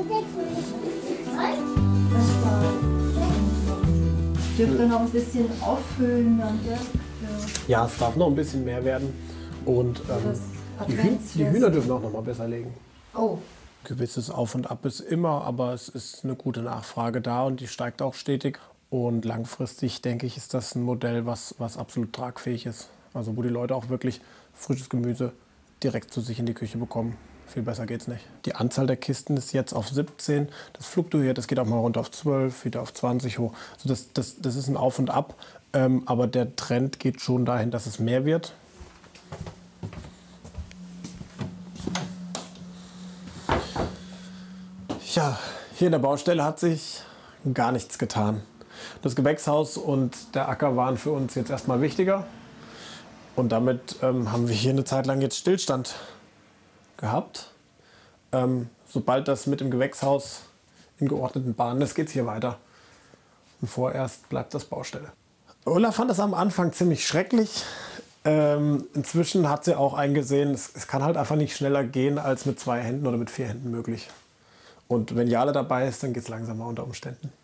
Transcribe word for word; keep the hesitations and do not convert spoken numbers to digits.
Dürfte noch ein bisschen auffüllen dann, ja? Ja, es darf noch ein bisschen mehr werden. Und ähm, die, Hühn die Hühner dürfen auch noch mal besser legen. Oh. Gewisses Auf und Ab ist immer, aber es ist eine gute Nachfrage da und die steigt auch stetig. Und langfristig, denke ich, ist das ein Modell, was, was absolut tragfähig ist. Also wo die Leute auch wirklich frisches Gemüse direkt zu sich in die Küche bekommen. Viel besser geht's nicht. Die Anzahl der Kisten ist jetzt auf siebzehn. Das fluktuiert, das geht auch mal runter auf zwölf, wieder auf zwanzig hoch. Also das, das, das ist ein Auf und Ab. Ähm, aber der Trend geht schon dahin, dass es mehr wird. Ja, hier in der Baustelle hat sich gar nichts getan. Das Gewächshaus und der Acker waren für uns jetzt erstmal wichtiger. Und damit ähm, haben wir hier eine Zeit lang jetzt Stillstand gehabt. Ähm, sobald das mit dem Gewächshaus in geordneten Bahnen ist, geht es hier weiter. Und vorerst bleibt das Baustelle. Ulla fand das am Anfang ziemlich schrecklich. Ähm, inzwischen hat sie auch eingesehen, es, es kann halt einfach nicht schneller gehen als mit zwei Händen oder mit vier Händen möglich. Und wenn Jale dabei ist, dann geht es langsamer unter Umständen.